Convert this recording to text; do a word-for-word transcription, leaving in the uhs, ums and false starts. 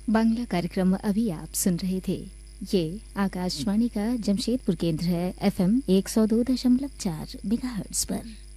बांग्ला कार्यक्रम अभी आप सुन रहे थे। ये आकाशवाणी का जमशेदपुर केंद्र है, एफएम एक सौ दो दशमलव चार मेगाहर्ट्ज पर।